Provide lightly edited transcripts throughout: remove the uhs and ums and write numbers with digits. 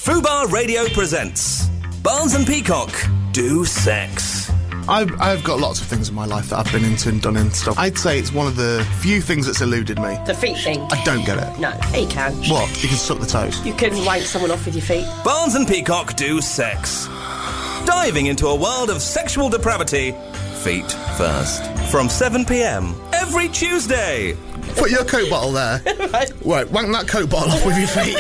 Fubar Radio presents Barnes and Peacock Do Sex. I've got lots of things in my life that I've been into and done and stuff. I'd say it's one of the few things that's eluded me. The feet thing. I don't get it. No, you can. What? You can suck the toes. You can wank someone off with your feet. Barnes and Peacock Do Sex. Diving into a world of sexual depravity, feet first. From 7 p.m. every Tuesday. Put your Coke bottle there. Right, wank that Coke bottle off with your feet.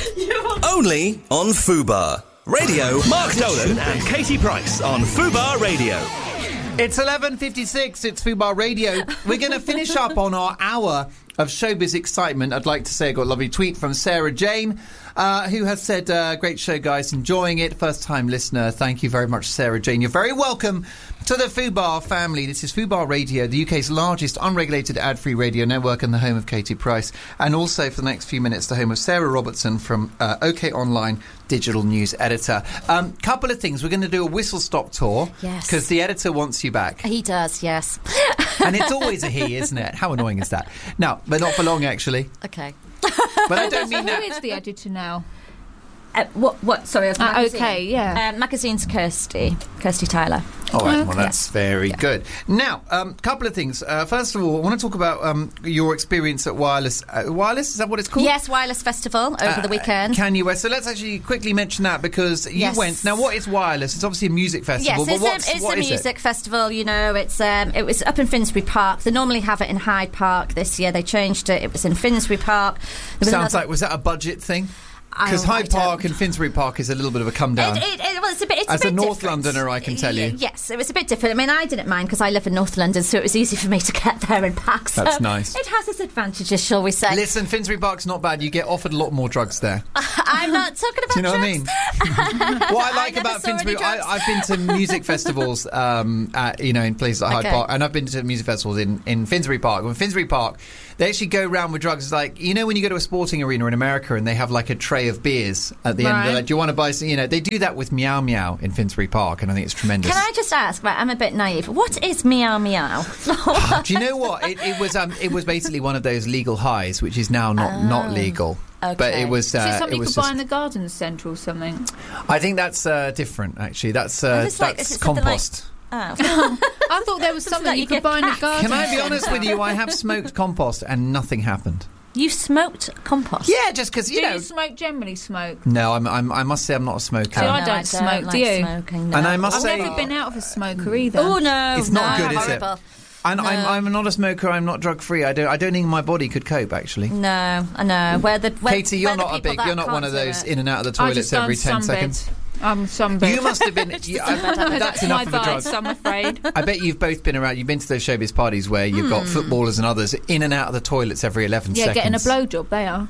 Only on Fubar Radio. Mark Dolan and Katie Price on Fubar Radio. It's 11:56, it's Fubar Radio. We're going to finish up on our hour of showbiz excitement. I'd like to say I got a lovely tweet from Sarah Jane, who has said, great show, guys, enjoying it. First-time listener, thank you very much, Sarah Jane. You're very welcome to the Fubar family. This is Fubar Radio, the UK's largest unregulated ad-free radio network and the home of Katie Price. And also, for the next few minutes, the home of Sarah Robertson from OK Online, digital news editor. Couple of things. We're going to do a whistle-stop tour. Yes. Because the editor wants you back. He does, yes. And it's always a he, isn't it? How annoying is that? No, but not for long, actually. Okay. But I don't mean Who that. is the editor now? What? Sorry, of magazine. Okay, yeah. Magazine's Kirsty Tyler. All right, well, that's very good. Now, couple of things. First of all, I want to talk about your experience at Wireless. Wireless, is that what it's called? Yes, Wireless Festival over the weekend. Kanye West. So let's actually quickly mention that because you went. Now, what is Wireless? It's obviously a music festival. Yes, but it's what a is music festival. You know, it was up in Finsbury Park. They normally have it in Hyde Park. This year they changed it. It was in Finsbury Park. Sounds like, was that a budget thing? Because Hyde Park and Finsbury Park is a little bit of a come down. It's a bit As a North different. Londoner, I can tell you. Yes, it was a bit different. I mean, I didn't mind because I live in North London, so it was easy for me to get there in pack. That's nice. It has its advantages, shall we say. Listen, Finsbury Park's not bad. You get offered a lot more drugs there. I'm not talking about Do you know drugs. what I mean? What I like never about saw any Finsbury, drugs. I've been to music festivals, in places like Hyde Park, and I've been to music festivals in Finsbury Park. In Finsbury Park, they actually go around with drugs. It's like, you know, when you go to a sporting arena in America and they have like a tray of beers at the end of it. Like, do you want to buy some? You know, they do that with Meow Meow in Finsbury Park, and I think it's tremendous. Can I just ask? Right, I'm a bit naive. What is Meow Meow? Do you know what? It was basically one of those legal highs, which is now not legal. Okay. But it was. Is it something you could just, buy in the garden centre or something? I think that's different. Actually, that's is it compost. Oh. I thought there was something you could buy in the garden. Can I be honest with you? I have smoked compost and nothing happened. You smoked compost? Yeah, just because Do you smoke? Generally smoke? No, I must say I'm not a smoker. See, I don't smoke. Like do you? Smoking, no. And I must I've say, never been out of a smoker either. Oh no, it's not good, is horrible. it? And No. I'm not a smoker. I'm not drug free. I don't think my body could cope. Actually, No, I know. Katie, you're not one of those in and out of the I toilets just every don't 10 seconds. I'm sunbed. You must have been. That's That's enough my of the drugs. vice, I'm afraid. I bet you've both been around. You've been to those showbiz parties where you've got footballers and others in and out of the toilets every 11 Yeah, seconds. getting a blowjob, they are.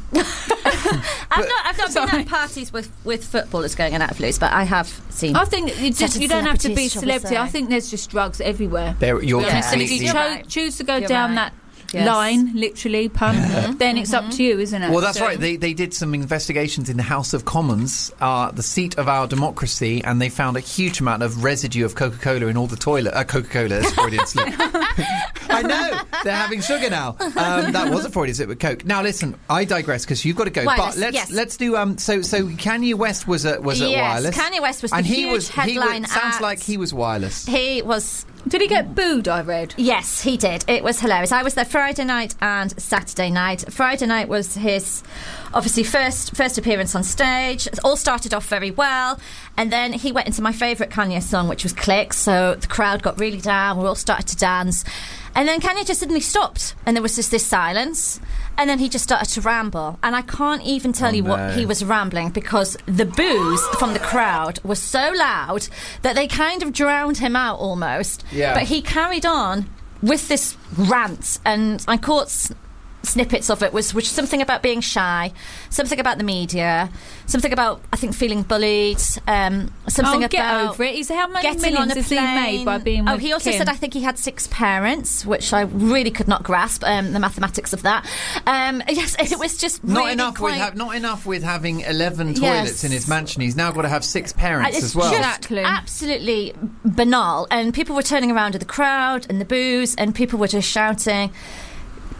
I've not been at parties with footballers going in and out of loose, but I have seen. I think you don't have to be celebrities, shall we celebrity. say. I think there's just drugs everywhere. You're Yeah. And if completely. you choose to go You're down right. that Yes. line, literally, pun, then it's up to you, isn't it? Well, that's So- right. They did some investigations in the House of Commons, the seat of our democracy, and they found a huge amount of residue of Coca-Cola in all the toilet. Coca-Cola, that's a Freudian slip. I know they're having sugar now. That was a Freudian slip with Coke. Now, listen, I digress because you've got to go. Wireless, but yes. let's do. So Kanye West was at Wireless. Kanye West was the and huge headline sounds act. like he was Wireless. He was. Did he get booed, I read? Yes, he did. It was hilarious. I was there Friday night and Saturday night. Friday night was his, obviously, first appearance on stage. It all started off very well. And then he went into my favourite Kanye song, which was Click. So the crowd got really down. We all started to dance. And then Kanye just suddenly stopped. And there was just this silence. And then he just started to ramble. And I can't even tell you what he was rambling because the boos from the crowd was so loud that they kind of drowned him out almost. Yeah. But he carried on with this rant, and I caught snippets of it, which something about being shy, something about the media, something about, I think, feeling bullied, something about get over it. How many getting on millions a has he plane. made by being with he also Kim? said, I think he had 6 parents, which I really could not grasp the mathematics of that. Yes, it was just Not really enough with having 11 toilets Yes. in his mansion. He's now got to have 6 parents It's as well. just Exactly. absolutely banal. And people were turning around to the crowd and the boos, and people were just shouting,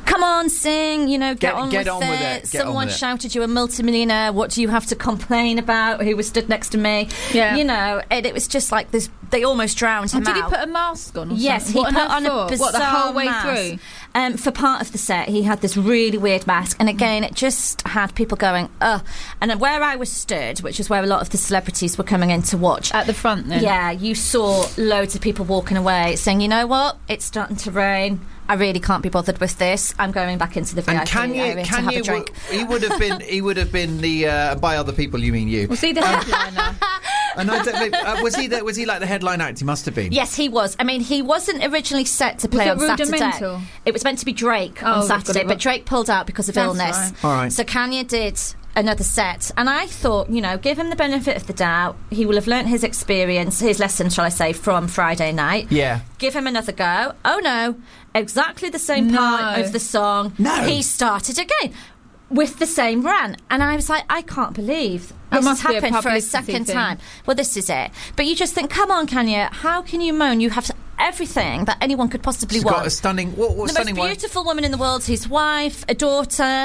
come on, sing, get Get on on with with it. Get on Someone with it. shouted you a multimillionaire. What do you have to complain about? Who was stood next to me? Yeah. And it was just like this. They almost drowned him Did he out. put a mask on? Or Yes, something? he put on a bizarre What, the whole way mask. through? For part of the set, he had this really weird mask, and again, it just had people going, ugh. And then where I was stood, which is where a lot of the celebrities were coming in to watch, At the front, then. yeah, you saw loads of people walking away saying, you know what, it's starting to rain. I really can't be bothered with this. I'm going back into the VIP area to have a drink. He would have been the by other people. You mean you? Was he the headliner? And I don't, was he like the headline act? He must have been. Yes, he was. I mean, he wasn't originally set to play on Was it Saturday. Rudimental? It was meant to be Drake Oh, on they've got Saturday, it but right. Drake pulled out because of That's illness. right. All right. So Kanye did another set, and I thought, give him the benefit of the doubt. He will have learnt his experience, his lesson, shall I say, from Friday night. Yeah. Give him another go. Oh no, exactly the same part No. of the song. No. He started again with the same rant, and I was like, I can't believe That this has must be a happened for a publicity second thing. time. Well, this is it. But you just think, come on, Kanye, how can you moan? You have everything that anyone could possibly She's want. got a stunning. What The stunning most wife? beautiful woman in the world, his wife, a daughter,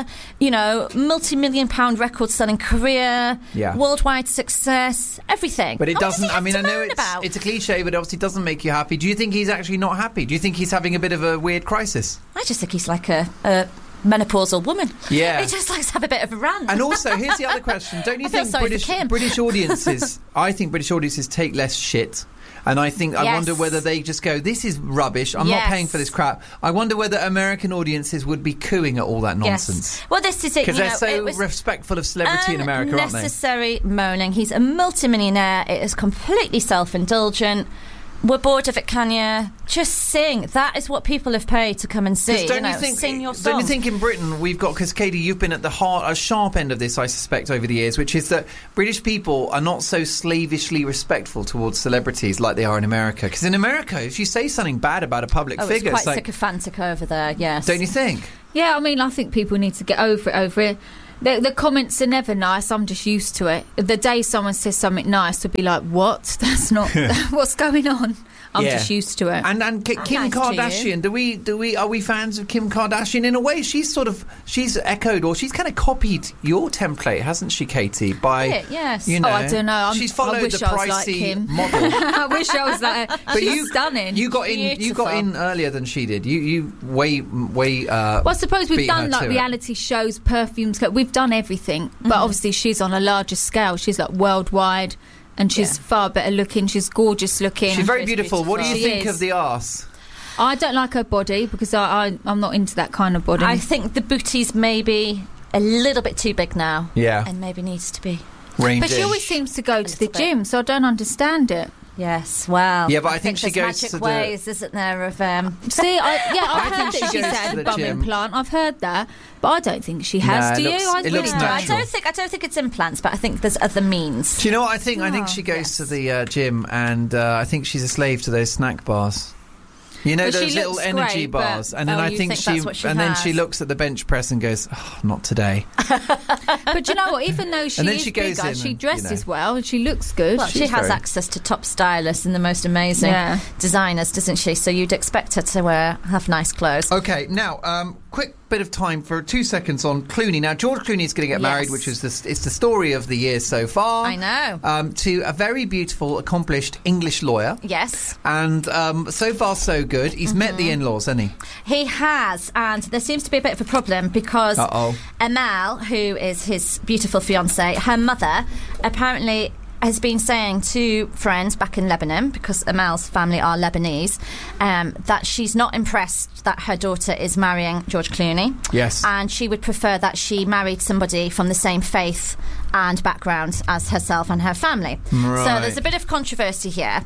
multi-million-pound record-selling career, Yeah. worldwide success, everything. But it What does doesn't. he have I mean, to I know moan about? it's a cliche, but it obviously doesn't make you happy. Do you think he's actually not happy? Do you think he's having a bit of a weird crisis? I just think he's like a menopausal woman. Yeah. He just likes to have a bit of a rant. And also, here's the other question: don't you I feel think sorry for Kim. British audiences? I think British audiences take less shit. And I Yes. wonder whether they just go, this is rubbish, I'm not Yes. paying for this crap. I wonder whether American audiences would be cooing at all that nonsense. Yes. Well, this is it. Because they're so it was respectful of celebrity in America, aren't they? unnecessary moaning. He's a multimillionaire. It is completely self-indulgent. We're bored of it, Kanye. Just sing. That is what people have paid to come and see. Don't you think? Sing your Don't song. you think in Britain we've got? Because Katie, you've been at the sharp end of this, I suspect, over the years, which is that British people are not so slavishly respectful towards celebrities like they are in America. Because in America, if you say something bad about a public figure, it's it's quite like, sycophantic over there. Yes. don't you think? Yeah, I mean, I think people need to get over it. The comments are never nice. I'm just used to it. The day someone says something nice, to be like, what? That's not... what's going on? I'm Yeah. just used to it. And Kim nice to you. Kardashian, are we fans of Kim Kardashian? In a way, she's echoed, or she's kind of copied your template, hasn't she, Katie? By Yes. you know, Oh, I don't know. She's I followed wish the I was like pricey Kim. model. I wish I was that. She's stunning. You got in. You got Beautiful. in earlier than she did. You way. Well, I suppose we've beat her done like to it. reality shows, perfumes. We've done everything, Mm-hmm. but obviously she's on a larger scale. She's like worldwide, and she's far better looking. She's gorgeous looking. She's very She's beautiful. What do you She think is. of the arse? I don't like her body because I'm not into that kind of body. I think the booty's maybe a little bit too big now. Yeah, And maybe needs to be. reined but she in. always seems to go to the little bit. gym, so I don't understand it. Yes, well. Yeah, but I think she there's goes magic to the- ways, isn't there, of... See, I've think heard she that she's goes to had the a bum gym. implant. I've heard that, but I don't think she has. No, Do it you? looks- I it looks really natural. I don't think it's implants, but I think there's other means. Do you know what I think? I think Oh, she goes to the gym, and I think she's a slave to those snack bars. You know, Well, she those little looks energy great, but- bars, and then Oh, I you think think she, that's what she and then has? she looks at the bench press and goes, oh, "Not today." But you know what? Even though she And then is she goes bigger, in she and, dresses well and she looks good. Well, she She's has very- access to top stylists and the most amazing Yeah. designers, doesn't she? So you'd expect her to have nice clothes. Okay, now, quick bit of time for 2 seconds on Clooney. Now, George Clooney is going to get married, Yes. which is it's the story of the year so far. I know. To a very beautiful, accomplished English lawyer. Yes, And so far, so good. He's met the in-laws, hasn't he? he has, and there seems to be a bit of a problem because Uh-oh. Amal, who is his beautiful fiancée, her mother apparently has been saying to friends back in Lebanon, because Amal's family are Lebanese, that she's not impressed that her daughter is marrying George Clooney. Yes. And she would prefer that she married somebody from the same faith and background as herself and her family. Right. So there's a bit of controversy here.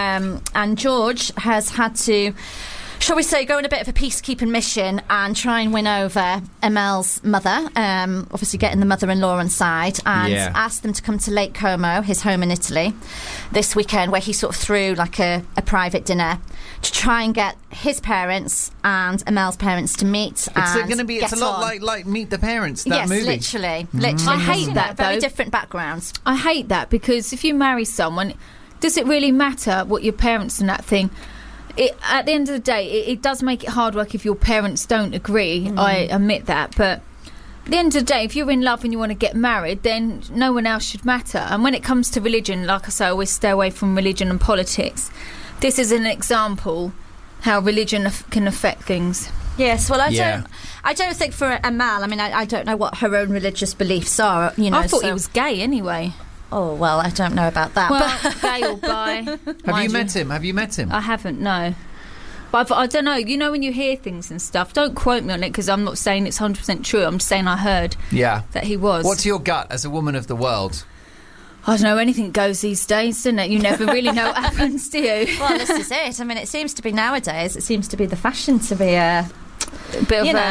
And George has had to, shall we say, go on a bit of a peacekeeping mission and try and win over Amal's mother, obviously getting the mother-in-law on side, and Yeah. asked them to come to Lake Como, his home in Italy, this weekend, where he sort of threw like a private dinner to try and get his parents and Amal's parents to meet. It's and going to be. It's a get lot on. like Meet the Parents. That yes, movie. literally. I hate that, Very though. different backgrounds. I hate that because if you marry someone, does it really matter what your parents and that thing? at the end of the day, it does make it hard work if your parents don't agree. I admit that, but at the end of the day, if you're in love and you want to get married, then no one else should matter. And when it comes to religion, like I say, I always stay away from religion and politics. This is an example how religion can affect things. Yes, well, I don't think for Amal, I mean, I don't know what her own religious beliefs are, you know. I thought he was gay anyway. Oh, well, I don't know about that. Well, gay or bi. Have you met him? I haven't, no. But I don't know, you know, when you hear things and stuff, don't quote me on it, because I'm not saying it's 100% true. I'm just saying I heard that he was. What's your gut as a woman of the world? I don't know, anything goes these days, doesn't it? You never really know what happens, do you? Well, this is it. I mean, it seems to be nowadays, it seems to be the fashion to be a bit of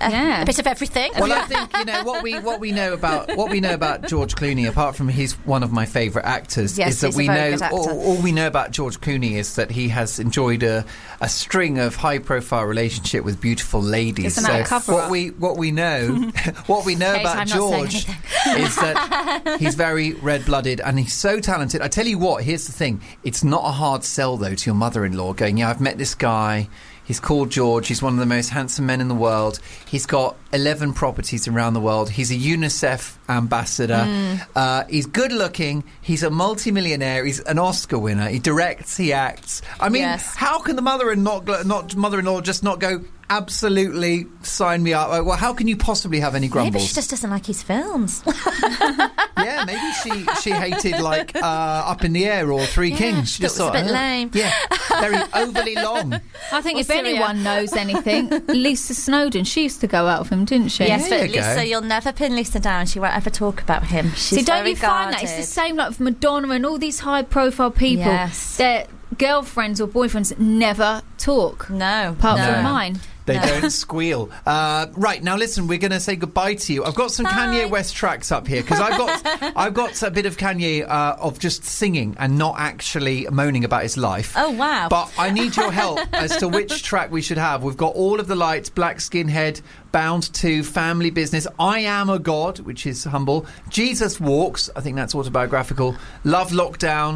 a bit of everything. Well, I think, you know, what we know about George Clooney, apart from he's one of my favourite actors, is that we know all we know about George Clooney is that he has enjoyed a string of high-profile relationship with beautiful ladies. So what we know about George is that he's very red-blooded and he's so talented. I tell you what, here's the thing: it's not a hard sell though to your mother-in-law going, "Yeah, I've met this guy. He's called George. He's one of the most handsome men in the world. He's got 11 properties around the world. He's a UNICEF ambassador. He's good looking. He's a multimillionaire. He's an Oscar winner. He directs. He acts. I mean, how can the mother-in-law just not go, absolutely sign me up? Well, how can you possibly have any grumbles? Maybe she just doesn't like his films. Yeah, maybe she hated like Up in the Air or Three Kings. She just thought it was a bit lame. Yeah, very overly long. I think if anyone knows anything, Lisa Snowdon, she used to go out with him, didn't she? Yes, but Lisa, you'll never pin Lisa down. She won't ever talk about him. She's don't very you find that? It's the same like with Madonna and all these high-profile people. Yes. Their girlfriends or boyfriends never talk. No. Apart from mine. They don't squeal. Right, now listen, we're going to say goodbye to you. I've got some Kanye West tracks up here because I've got a bit of Kanye of just singing and not actually moaning about his life. Oh, wow. But I need your help as to which track we should have. We've got All of the Lights, Black Skinhead, Bound to, Family Business, I Am a God, which is humble, Jesus Walks, I think that's autobiographical, Love Lockdown,